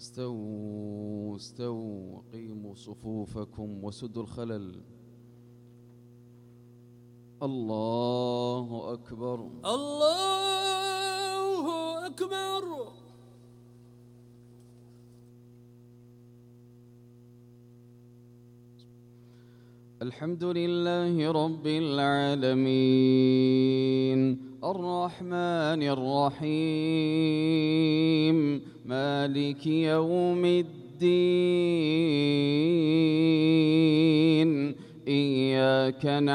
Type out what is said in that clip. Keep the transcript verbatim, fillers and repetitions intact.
استووا استووا وقيموا صفوفكم وسدوا الخلل. الله أكبر الله أكبر. الحمد لله رب العالمين الرحمن الرحيم مالك يوم الدين إياك نعبد